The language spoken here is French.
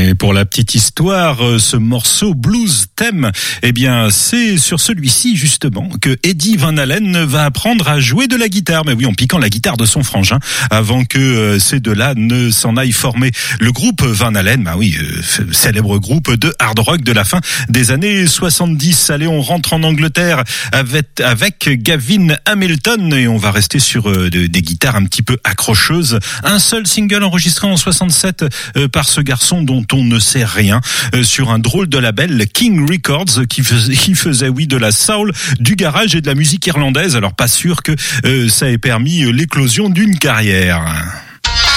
Et pour la petite histoire, ce morceau Blues Theme, eh bien, c'est sur celui-ci, justement, que Eddie Van Halen va apprendre à jouer de la guitare. Mais oui, en piquant la guitare de son frangin, avant que ces deux-là ne s'en aillent former le groupe Van Halen. Bah oui, célèbre groupe de hard rock de la fin des années 70. Allez, on rentre en Angleterre avec Gavin Hamilton et on va rester sur des guitares un petit peu accrocheuses. Un seul single enregistré en 67 par ce garçon dont on ne sait rien, sur un drôle de label, King Records, qui faisait oui de la soul, du garage et de la musique irlandaise. Alors pas sûr que ça ait permis l'éclosion d'une carrière.